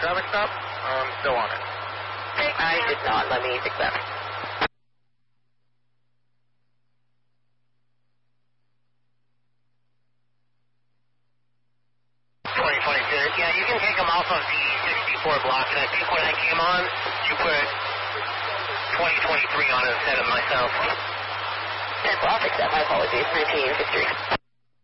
traffic stop. Still on it. I did not. Let me fix that. 2022. Yeah, you can take them off of the 64 block, and I think when I came on, you put 2023 on it instead of myself. I'll fix that. My apologies. 1963.